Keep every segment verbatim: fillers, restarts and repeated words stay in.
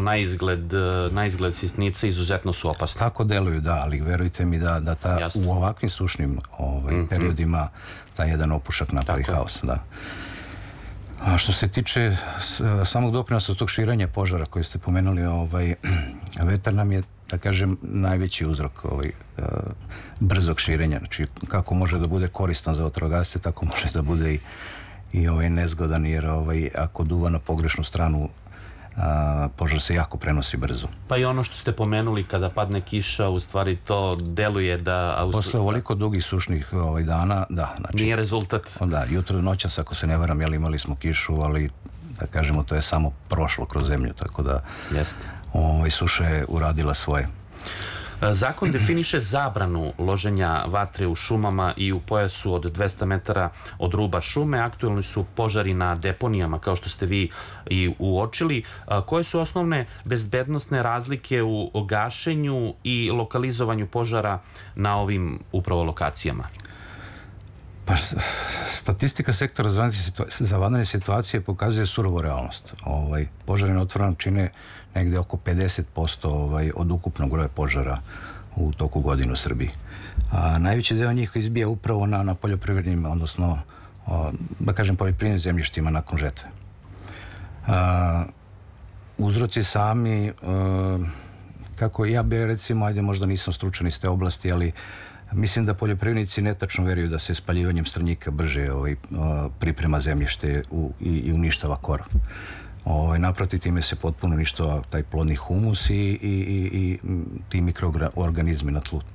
na izgled, na izgled sitnice izuzetno su opasne. Tako deluju, da, ali verujte mi da, da ta, u ovakvim sušnim ovaj, mm-hmm. periodima taj jedan opušak napravi haos, da. A što se tiče samog doprinosa tog širenja požara koji ste pomenuli, ovaj, vetar nam je, da kažem, najveći uzrok ovaj, uh, brzog širenja. Znači, kako može da bude koristan za vatrogasce, tako može da bude i, i ovaj, nezgodan, jer ovaj, ako duva na pogrešnu stranu, a, požar se jako prenosi brzo. Pa i ono što ste pomenuli, kada padne kiša, u stvari to deluje da... Austru... Posle ovoliko dugih sušnih ovaj, dana, da. Znači, nije rezultat. Da, jutro noćas, ako se ne varam, jel, imali smo kišu, ali da kažemo, to je samo prošlo kroz zemlju, tako da Jeste. Ovaj, suša je uradila svoje. Zakon definiše zabranu loženja vatre u šumama i u pojasu od dvesta metara od ruba šume. Aktuelni su požari na deponijama, kao što ste vi i uočili. Koje su osnovne bezbednosne razlike u gašenju i lokalizovanju požara na ovim upravo lokacijama? Pa, statistika sektora za vanredne situacije pokazuje surovu realnost. Ovaj, požari na otvorenom čine negde oko pedeset posto ovaj, od ukupnog broja požara u toku godine u Srbiji. A, najveći deo njih izbija upravo na, na poljoprivrednim, odnosno, o, da kažem, poljoprivrednim zemljištima nakon žetve. A, uzroci sami, a, kako ja bi recimo, ajde možda nisam stručan iz te oblasti, ali mislim da poljoprivrednici netačno veruju da se spaljivanjem strnjika brže ovaj, priprema zemljište u, i, i uništava korov. Ovaj, naprotiv, time se potpuno uništava taj plodni humus i, i, i, i ti mikroorganizmi na tlu.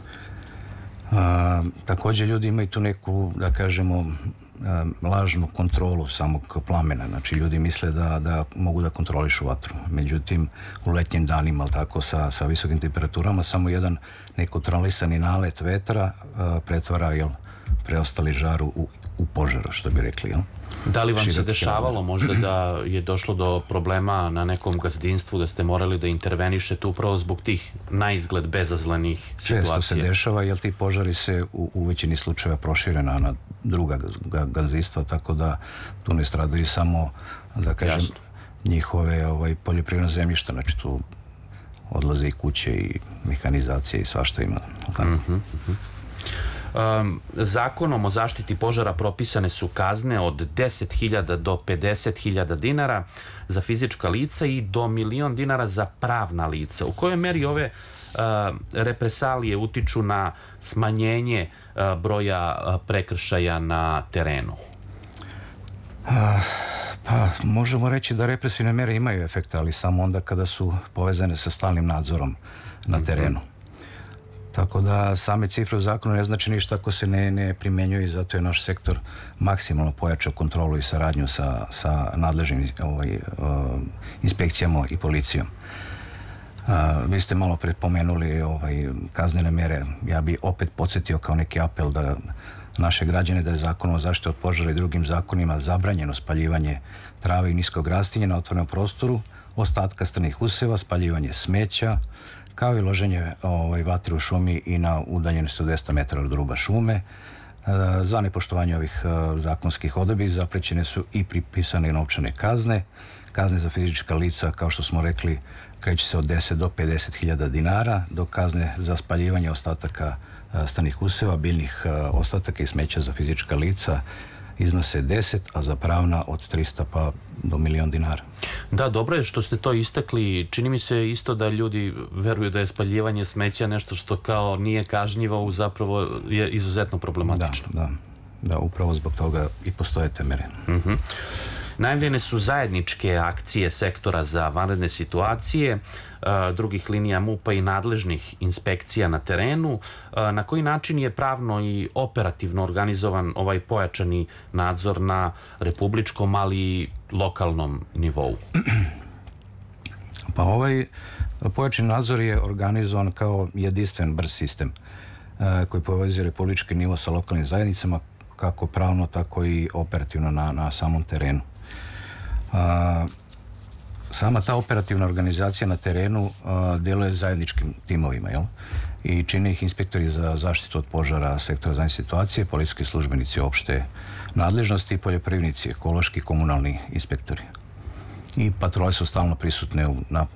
A, također ljudi imaju tu neku, da kažemo, a, lažnu kontrolu samog plamena. Znači, ljudi misle da, da mogu da kontrolišu vatru. Međutim, u letnjim danima, ali tako, sa, sa visokim temperaturama, samo jedan nekontrolisani nalet vetra a, pretvara, jel, preostali žar u, u požaru, što bi rekli, jel? Da li vam se dešavalo možda da je došlo do problema na nekom gazdinstvu, da ste morali da intervenišete upravo zbog tih na izgled bezazlenih situacija? Često se dešava, jer ti požari se u, u većini slučajeva prošire na, na druga gazdinstva, tako da tu ne stradaju samo, da kažem, Jasno. njihove ovaj, poljoprivredne zemljišta, znači tu odlaze i kuće i mehanizacije i svašta ima. Tako. Mm-hmm, mm-hmm. Um, zakonom o zaštiti požara propisane su kazne od deset hiljada do pedeset hiljada dinara za fizička lica i do milion dinara za pravna lica. U kojoj meri ove uh, represalije utiču na smanjenje uh, broja uh, prekršaja na terenu? Uh, pa, možemo reći da represivne mere imaju efekta, ali samo onda kada su povezane sa stalnim nadzorom na terenu. Mm-hmm. Tako da same cifre u zakonu ne znači ništa ako se ne, ne primjenjuju i zato je naš sektor maksimalno pojačao kontrolu i saradnju sa, sa nadležnim ovaj, uh, inspekcijama i policijom. Uh, vi ste malo predpomenuli ovaj, kaznene mere. Ja bi opet podsjetio kao neki apel da naše građane da je Zakonom o zaštiti od požara i drugim zakonima zabranjeno spaljivanje trave i niskog rastinja na otvorenom prostoru, ostatka strnih useva, spaljivanje smeća, kao i loženje ovaj, vatre u šumi i na udaljenosti od dvesta metara od ruba šume. E, za nepoštovanje ovih e, zakonskih odredbi zaprećene su i pripisane novčane kazne. Kazne za fizička lica, kao što smo rekli, kreću se od deset do pedeset hiljada dinara, dok kazne za spaljivanje ostataka e, stranih useva, biljnih e, ostataka i smeća za fizička lica iznose deset, a za pravna od trista pa do milion dinara. Da, dobro je što ste to istakli. Čini mi se isto da ljudi veruju da je spaljivanje smeća nešto što kao nije kažnjivo, zapravo je izuzetno problematično. Da, da, da, upravo zbog toga i postoje te mere. Uh-huh. Najavljene su zajedničke akcije sektora za vanredne situacije, drugih linija MUP-a i nadležnih inspekcija na terenu. Na koji način je pravno i operativno organizovan ovaj pojačani nadzor na republičkom, ali i lokalnom nivou? Pa ovaj pojačani nadzor je organizovan kao jedinstven brz sistem koji povezuje republički nivo sa lokalnim zajednicama, kako pravno, tako i operativno na, na samom terenu. A, sama ta operativna organizacija na terenu a, deluje zajedničkim timovima, jel? I čine ih inspektori za zaštitu od požara, sektora za situacije, policijski službenici opšte nadležnosti i poljoprivrednici, ekološki, komunalni inspektori. I patrole su stalno prisutne u, na